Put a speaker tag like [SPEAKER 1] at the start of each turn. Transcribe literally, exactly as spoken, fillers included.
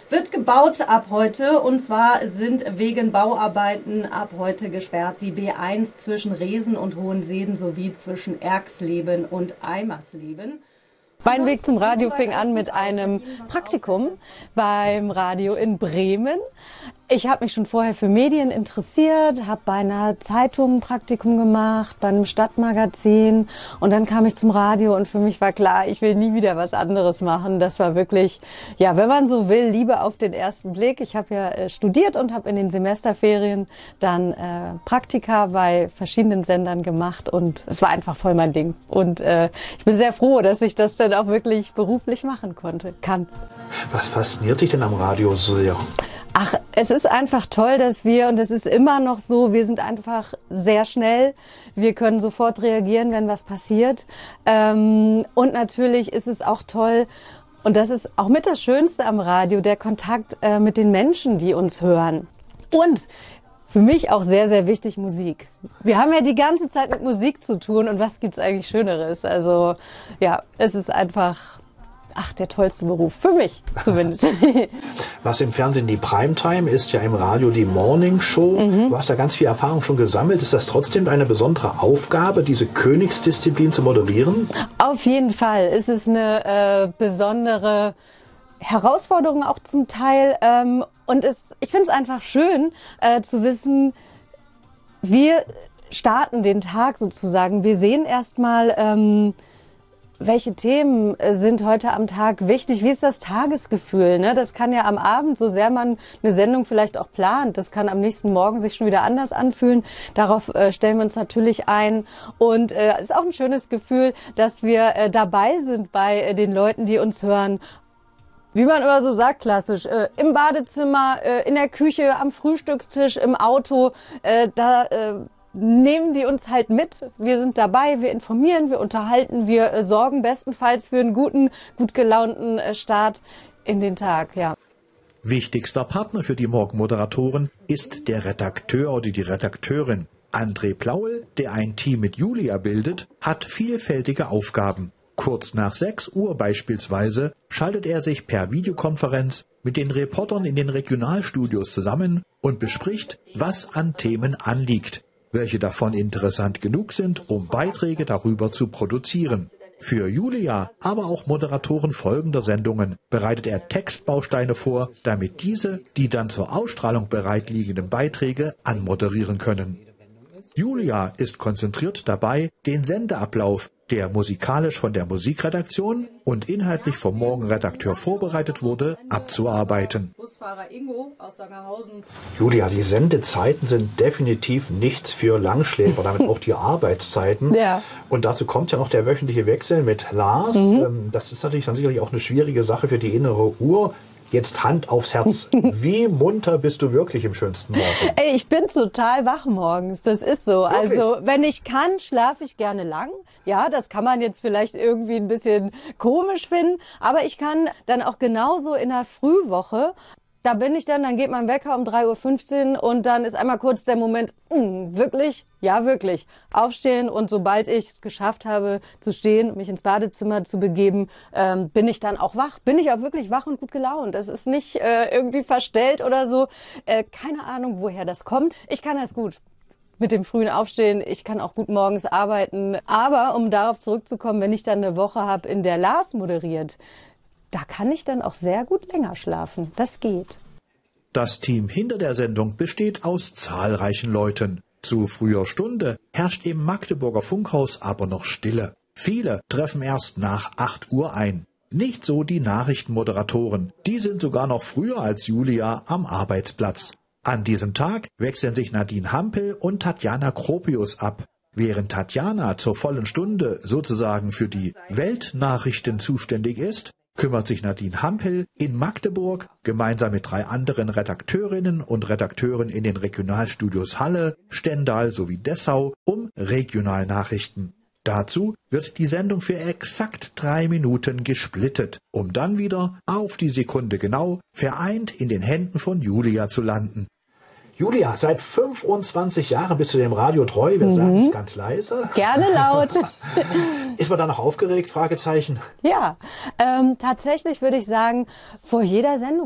[SPEAKER 1] wird gebaut ab heute, und zwar sind wegen Bauarbeiten ab heute gesperrt die B eins zwischen Resen und Hohenseden sowie zwischen Erxleben und Eimersleben.
[SPEAKER 2] Mein Weg zum Radio fing an mit einem Praktikum beim Radio in Bremen. Ich habe mich schon vorher für Medien interessiert, habe bei einer Zeitung ein Praktikum gemacht, bei einem Stadtmagazin, und dann kam ich zum Radio und für mich war klar, ich will nie wieder was anderes machen. Das war wirklich, ja, wenn man so will, Liebe auf den ersten Blick. Ich habe ja äh, studiert und habe in den Semesterferien dann äh, Praktika bei verschiedenen Sendern gemacht, und es war einfach voll mein Ding. Und äh, ich bin sehr froh, dass ich das dann auch wirklich beruflich machen konnte, kann.
[SPEAKER 3] Was fasziniert dich denn am Radio so sehr?
[SPEAKER 2] Ach, es ist einfach toll, dass wir, und es ist immer noch so, wir sind einfach sehr schnell. Wir können sofort reagieren, wenn was passiert. Ähm, und natürlich ist es auch toll, und das ist auch mit das Schönste am Radio, der Kontakt äh, mit den Menschen, die uns hören. Und für mich auch sehr, sehr wichtig, Musik. Wir haben ja die ganze Zeit mit Musik zu tun, und was gibt's eigentlich Schöneres? Also ja, es ist einfach... Ach, der tollste Beruf. Für mich zumindest.
[SPEAKER 3] Was im Fernsehen die Primetime ist, ja im Radio die Morning Show. Mhm. Du hast da ganz viel Erfahrung schon gesammelt. Ist das trotzdem eine besondere Aufgabe, diese Königsdisziplin zu moderieren?
[SPEAKER 2] Auf jeden Fall. Es ist eine äh, besondere Herausforderung auch zum Teil. Ähm, und es, ich finde es einfach schön äh, zu wissen, wir starten den Tag sozusagen. Wir sehen erstmal... Ähm, welche Themen sind heute am Tag wichtig? Wie ist das Tagesgefühl? Ne? Das kann ja am Abend, so sehr man eine Sendung vielleicht auch plant, das kann am nächsten Morgen sich schon wieder anders anfühlen. Darauf äh, stellen wir uns natürlich ein. Und es äh, ist auch ein schönes Gefühl, dass wir äh, dabei sind bei äh, den Leuten, die uns hören. Wie man immer so sagt, klassisch, äh, im Badezimmer, äh, in der Küche, am Frühstückstisch, im Auto, äh, da... Äh, nehmen die uns halt mit. Wir sind dabei, wir informieren, wir unterhalten, wir äh, sorgen bestenfalls für einen guten, gut gelaunten äh, Start in den Tag, ja.
[SPEAKER 3] Wichtigster Partner für die Morgenmoderatoren ist der Redakteur oder die Redakteurin. André Plaul, der ein Team mit Julia bildet, hat vielfältige Aufgaben. Kurz nach sechs Uhr beispielsweise schaltet er sich per Videokonferenz mit den Reportern in den Regionalstudios zusammen und bespricht, was an Themen anliegt, welche davon interessant genug sind, um Beiträge darüber zu produzieren. Für Julia, aber auch Moderatoren folgender Sendungen bereitet er Textbausteine vor, damit diese die dann zur Ausstrahlung bereitliegenden Beiträge anmoderieren können. Julia ist konzentriert dabei, den Sendeablauf, der musikalisch von der Musikredaktion und inhaltlich vom Morgenredakteur vorbereitet wurde, abzuarbeiten.
[SPEAKER 1] Busfahrer Ingo aus Sangerhausen.
[SPEAKER 3] Julia, die Sendezeiten sind definitiv nichts für Langschläfer, damit auch die Arbeitszeiten.
[SPEAKER 2] Ja.
[SPEAKER 3] Und dazu kommt ja noch der wöchentliche Wechsel mit Lars. Mhm. Das ist natürlich dann sicherlich auch eine schwierige Sache für die innere Uhr. Jetzt Hand aufs Herz. Wie munter bist du wirklich im schönsten Morgen?
[SPEAKER 2] Ey, ich bin total wach morgens. Das ist so.
[SPEAKER 3] Wirklich?
[SPEAKER 2] Also, wenn ich kann, schlafe ich gerne lang. Ja, das kann man jetzt vielleicht irgendwie ein bisschen komisch finden. Aber ich kann dann auch genauso in der Frühwoche. Da bin ich dann, dann geht mein Wecker um drei Uhr fünfzehn und dann ist einmal kurz der Moment, mh, wirklich? Ja, wirklich. Aufstehen, und sobald ich es geschafft habe zu stehen, mich ins Badezimmer zu begeben, ähm, bin ich dann auch wach. Bin ich auch wirklich wach und gut gelaunt. Das ist nicht äh, irgendwie verstellt oder so. Äh, keine Ahnung, woher das kommt. Ich kann das gut. Mit dem frühen Aufstehen, ich kann auch gut morgens arbeiten. Aber um darauf zurückzukommen, wenn ich dann eine Woche habe, in der Lars moderiert, da kann ich dann auch sehr gut länger schlafen. Das geht.
[SPEAKER 3] Das Team hinter der Sendung besteht aus zahlreichen Leuten. Zu früher Stunde herrscht im Magdeburger Funkhaus aber noch Stille. Viele treffen erst nach acht Uhr ein. Nicht so die Nachrichtenmoderatoren. Die sind sogar noch früher als Julia am Arbeitsplatz. An diesem Tag wechseln sich Nadine Hampel und Tatjana Kropius ab. Während Tatjana zur vollen Stunde sozusagen für die Weltnachrichten zuständig ist, kümmert sich Nadine Hampel in Magdeburg gemeinsam mit drei anderen Redakteurinnen und Redakteuren in den Regionalstudios Halle, Stendal sowie Dessau um Regionalnachrichten. Dazu wird die Sendung für exakt drei Minuten gesplittet, um dann wieder auf die Sekunde genau vereint in den Händen von Julia zu landen. Julia, seit fünfundzwanzig Jahren bist du dem Radio treu. Wir mhm. sagen es ganz leise.
[SPEAKER 2] Gerne laut.
[SPEAKER 3] Ist man da noch aufgeregt? Fragezeichen.
[SPEAKER 2] Ja, ähm, tatsächlich würde ich sagen, vor jeder Sendung